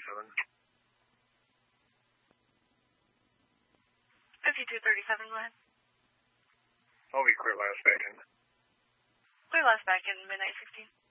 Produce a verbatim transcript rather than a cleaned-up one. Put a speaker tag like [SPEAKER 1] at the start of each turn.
[SPEAKER 1] thirty-seven.
[SPEAKER 2] fifty-two thirty-seven, go ahead.
[SPEAKER 1] I'll be clear last back in.
[SPEAKER 2] Clear last back in midnight sixteen.